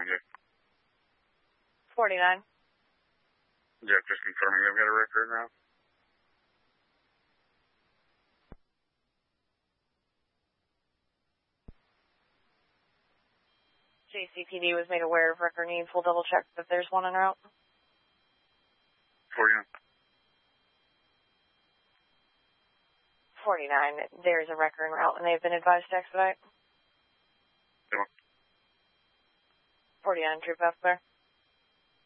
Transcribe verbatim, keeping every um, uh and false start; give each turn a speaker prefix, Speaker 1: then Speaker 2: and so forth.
Speaker 1: behind you.
Speaker 2: forty-nine.
Speaker 1: Yeah, just confirming they've got a record now.
Speaker 2: J C P D was made aware of record needs. We'll double check that there's one en route.
Speaker 1: forty-nine.
Speaker 2: forty-nine. There's a record en route, and they've been advised to expedite.
Speaker 1: Yeah.
Speaker 2: forty-nine, troop F there.